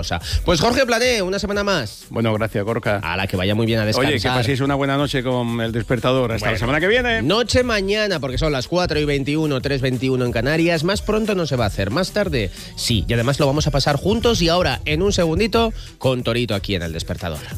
cosa. Pues Jorge Plané, una semana más. Bueno, gracias, Gorka. A la que vaya muy bien a descansar. Oye, que paséis una buena noche con El Despertador. Hasta la semana que viene. Noche mañana, porque son las 4:21, 3:21 en Canarias. Más pronto no se va a hacer, más tarde sí. Y además lo vamos a pasar juntos y ahora, en un segundito, con Torito aquí en El Despertador.